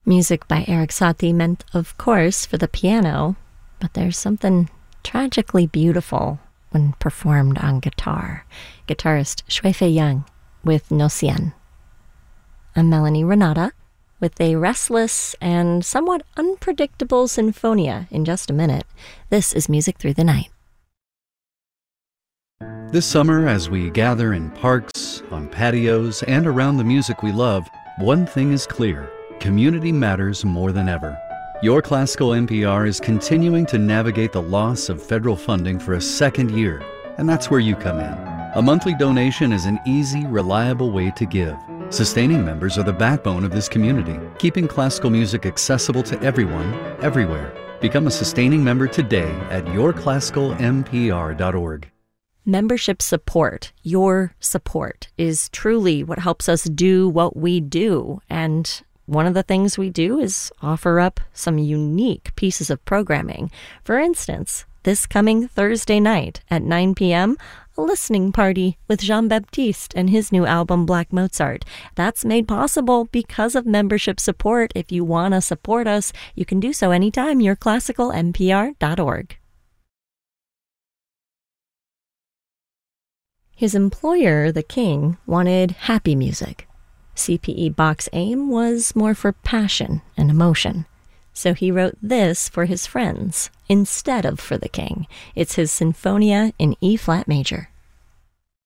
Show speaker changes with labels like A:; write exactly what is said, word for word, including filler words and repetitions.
A: Music by Erik Satie meant, of course, for the piano, but there's something tragically beautiful when performed on guitar. Guitarist Shuifei Yang with No Cien. I'm Melanie Renata with a restless and somewhat unpredictable sinfonia in just a minute. This is Music Through the Night.
B: This summer, as we gather in parks, on patios, and around the music we love, one thing is clear. Community matters more than ever. Your Classical N P R is continuing to navigate the loss of federal funding for a second year, and that's where you come in. A monthly donation is an easy, reliable way to give. Sustaining members are the backbone of this community, keeping classical music accessible to everyone, everywhere. Become a sustaining member today at your classical n p r dot org.
A: Membership support, your support, is truly what helps us do what we do. And one of the things we do is offer up some unique pieces of programming. For instance, this coming Thursday night at nine p.m., a listening party with Jean-Baptiste and his new album Black Mozart. That's made possible because of membership support. If you want to support us, you can do so anytime. your classical n p r dot org. His employer, the king, wanted happy music. C P E Bach's aim was more for passion and emotion. So he wrote this for his friends instead of for the king. It's his Sinfonia in E-flat major.